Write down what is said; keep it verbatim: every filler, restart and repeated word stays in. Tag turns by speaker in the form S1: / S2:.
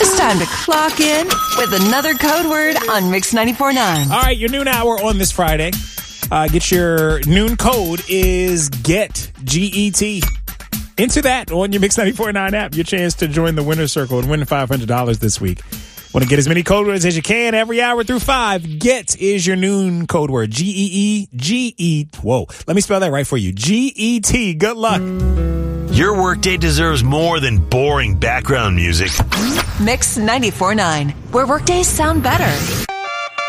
S1: It's time to clock in with another code word on Mix ninety-four point nine.
S2: All right, your noon hour on this Friday. Uh, get your noon code is GET, G E T. Enter that on your Mix ninety-four point nine app. Your chance to join the winner's circle and win five hundred dollars this week. Want to get as many code words as you can every hour through five. GET is your noon code word. G E E G E. Whoa. Let me spell that right for you. G E T. Good luck.
S3: Your workday deserves more than boring background music.
S1: Mix ninety-four point nine, where workdays sound better.